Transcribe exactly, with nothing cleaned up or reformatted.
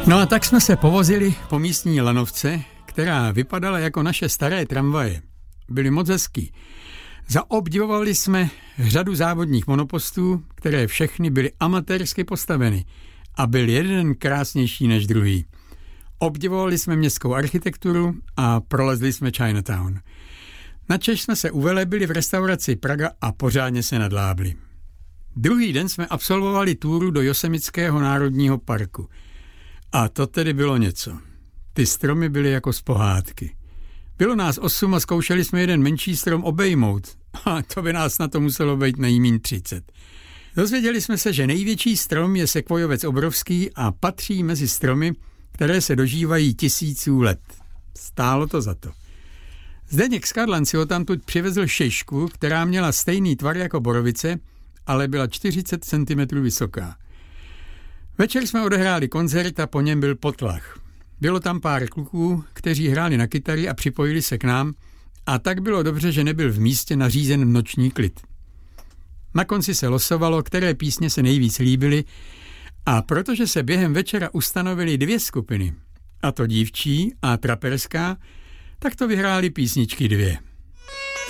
No a tak jsme se povozili po místní lanovce, která vypadala jako naše staré tramvaje. Byly moc hezký. Zaobdivovali jsme řadu závodních monopostů, které všechny byly amatérsky postaveny a byl jeden krásnější než druhý. Obdivovali jsme městskou architekturu a prolezli jsme Chinatown. Načež jsme se uvelebili v restauraci Praga a pořádně se nadlábli. Druhý den jsme absolvovali túru do Josemického národního parku. A to tedy bylo něco. Ty stromy byly jako z pohádky. Bylo nás osm a zkoušeli jsme jeden menší strom obejmout. A to by nás na to muselo být nejmíň třicet. Dozvěděli jsme se, že největší strom je sekvojovec obrovský a patří mezi stromy, které se dožívají tisíců let. Stálo to za to. Zdeněk Skadlan si odtamtud přivezl šišku, která měla stejný tvar jako borovice, ale byla čtyřicet centimetrů vysoká. Večer jsme odehráli koncert a po něm byl potlach. Bylo tam pár kluků, kteří hráli na kytary a připojili se k nám a tak bylo dobře, že nebyl v místě nařízen noční klid. Na konci se losovalo, které písně se nejvíc líbily a protože se během večera ustanovily dvě skupiny, a to dívčí a traperská, tak to vyhráli písničky dvě.